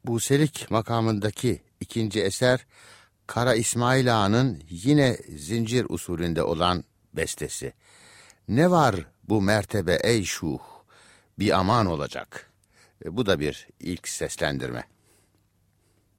Buselik makamındaki ikinci eser, Kara İsmail Ağa'nın yine zincir usulünde olan bestesi. Ne var bu mertebe ey şuh, bir aman olacak. Bu da bir ilk seslendirme.